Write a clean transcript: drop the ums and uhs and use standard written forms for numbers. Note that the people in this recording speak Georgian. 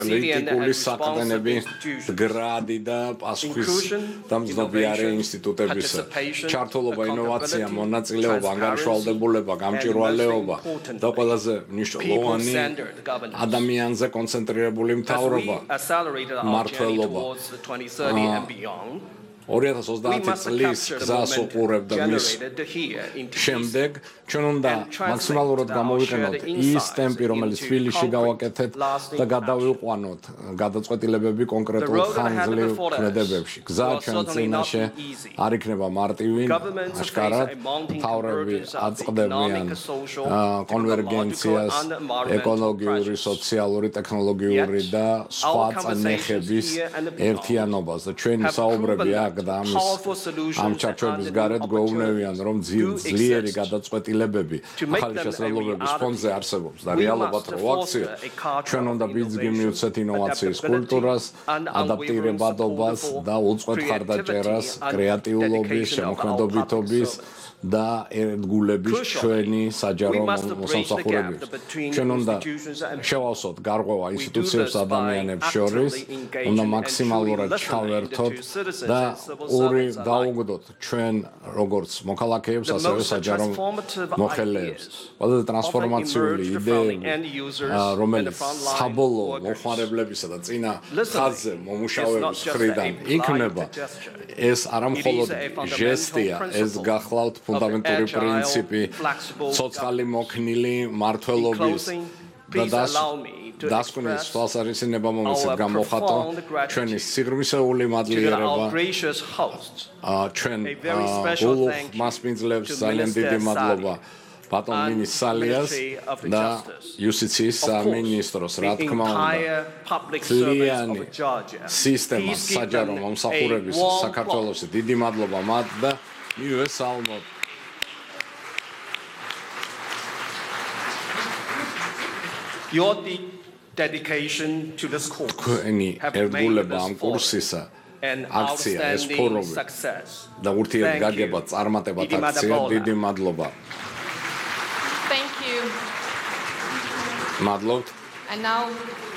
პოლიტიკური საყრდენები, გრადი და პასუხის დამზნობიარე ინსტიტუტებისა, ჩართულობა, ინოვაცია, მონაწილეობა, ანგარიშვალდებულება, გამჭვირვალეობა და ყველაზე მნიშვნელოვანი ადამიანზე კონცენტრირებული მთავრობა, მმართველობა. 2030 წლის გზას უყურებდა მის შემდეგ ჩვენ უნდა მაქსიმალურად გამოვიყენოთ ის ტემპი, რომელიც თბილისში გავაკეთეთ და გადავიყვანოთ გადაწყვეტილებები კონკრეტულ ხანგრძლივ ქმედებებში. გზა ჩვენ წინაშე არ იქნება მარტივი, აშკარად, მთავრები აწყდებიან კონვერგენციას, ეკოლოგიური, სოციალური, ტექნოლოგიური და სხვა წნეხების ერთიანობას და ჩვენი საუბრები და ამ ჩარჩოების გარეთ გვეუბნებიან, რომ ძლიერი გადაწყვეტილებები ახალი შესაძლებლობების ფონზე არსებობს და რეალობად რო აქცია, ჩვენ უნდა ბიძგი მივცეთ ინოვაციის კულტურას, ადაპტირებადობას და უწყვეტ ხარდაჭერას, კრეატიულობის, შემოქმედობითობის და ერთგულების ჩვენი საჯარო მოსამსახურებებს. ჩვენ უნდა შევავსოთ გარღვევა ინსტიტუციებს ადამიანებს შორის, უნდა მაქსიმალურად ჩავერთოთ და დაუგდოთ ჩვენ როგორც მოქალაქეებს, ასევე საჯარო მოხელეებს. ყველაზე ტრანსფორმაციული იდეები, რომელიც საბოლოო მომხმარებლებისა და წინა ხაზზე მომუშავების მხრიდან იქნება, ეს არა მხოლოდ ჟესტია, ეს გახლავთ ფუნდამენტური პრინციპი, ცოცხალი მოქნილი მმართველობის და დასკვნის თვალსაზრისინება მომეცეთ გამოხატო ჩვენი სიღრმისეული მადლიერება ჩვენ გულუხ მასპინძლებს ძალიან დიდი მადლობა ბატონ მინისტრ სალიას და იუსტიციის სამინისტროს, რა თქმა უნდა, ძალიანი სისტემა საჯარო მომსახურების საქართველოს დიდი მადლობა მათ და მივესალმოთ. Your dedication to this cause have made this აქცია ეს ფორუმი და ურთიერთგაგება წარმატებად აქცია დიდი მადლობა. Thank you. მადლობთ. And now